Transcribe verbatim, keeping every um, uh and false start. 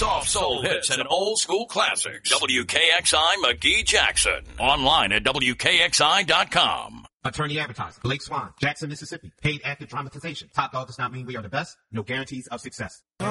soft soul hits and old school classics. W K X I McGee Jackson. Online at W K X I dot com. Attorney advertiser, Blake Swan, Jackson, Mississippi. Paid active dramatization. Top dog does not mean we are the best. No guarantees of success.